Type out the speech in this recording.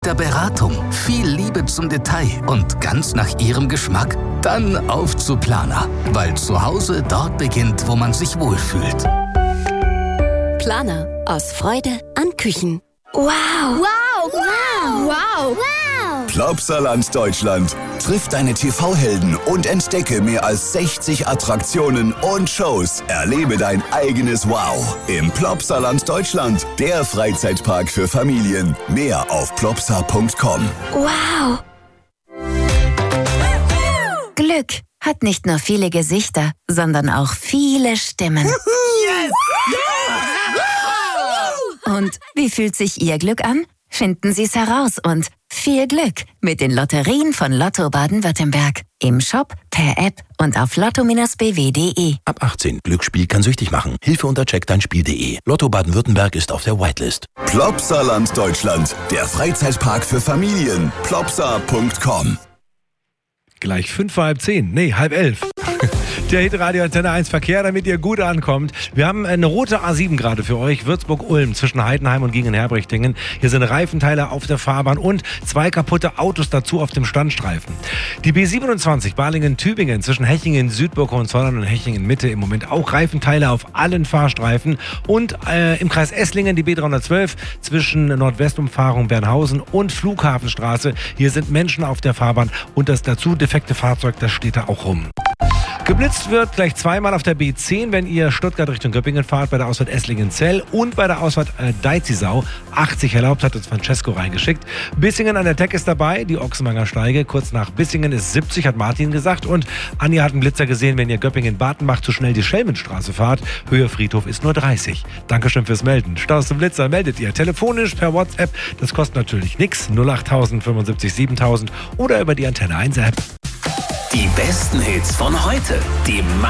der Beratung, viel Liebe zum Detail und ganz nach Ihrem Geschmack? Dann auf zu Planer, weil zu Hause dort beginnt, wo man sich wohlfühlt. Planer, aus Freude an Küchen. Wow! Wow! Wow! Wow! Wow! Plopsaland Deutschland. Triff deine TV-Helden und entdecke mehr als 60 Attraktionen und Shows. Erlebe dein eigenes Wow im Plopsaland Deutschland, der Freizeitpark für Familien. Mehr auf plopsa.com. Wow! Glück hat nicht nur viele Gesichter, sondern auch viele Stimmen. Yes! Und wie fühlt sich Ihr Glück an? Finden Sie es heraus und viel Glück mit den Lotterien von Lotto Baden-Württemberg. Im Shop, per App und auf lotto-bw.de. Ab 18. Glücksspiel kann süchtig machen. Hilfe unter checkdeinspiel.de. Lotto Baden-Württemberg ist auf der Whitelist. Plopsaland Deutschland, der Freizeitpark für Familien. Plopsa.com. Gleich 9:05. Nee, 9:30. Der Hitradio Antenne 1 Verkehr, damit ihr gut ankommt. Wir haben eine rote A7 gerade für euch. Würzburg-Ulm zwischen Heidenheim und Gingen-Herbrichtingen. Hier sind Reifenteile auf der Fahrbahn und 2 kaputte Autos dazu auf dem Standstreifen. Die B27 Balingen-Tübingen zwischen Hechingen, Südburg und Zollern und Hechingen Mitte im Moment auch Reifenteile auf allen Fahrstreifen. Und im Kreis Esslingen die B312 zwischen Nordwestumfahrung Bernhausen und Flughafenstraße. Hier sind Menschen auf der Fahrbahn und das dazu defekte Fahrzeug, das steht da auch rum. Geblitzt wird gleich zweimal auf der B10, wenn ihr Stuttgart Richtung Göppingen fahrt, bei der Ausfahrt Esslingen-Zell und bei der Ausfahrt Deizisau. 80 erlaubt, hat uns Francesco reingeschickt. Bissingen an der Teck ist dabei, die Ochsenwanger Steige. Kurz nach Bissingen ist 70, hat Martin gesagt. Und Anja hat einen Blitzer gesehen, wenn ihr Göppingen-Bartenbach zu schnell die Schelmenstraße fahrt. Höhe Friedhof ist nur 30. Dankeschön fürs Melden. Staus zum Blitzer meldet ihr telefonisch per WhatsApp. Das kostet natürlich nichts. 08000 75 7000 oder über die Antenne 1 App. Die besten Hits von heute. Die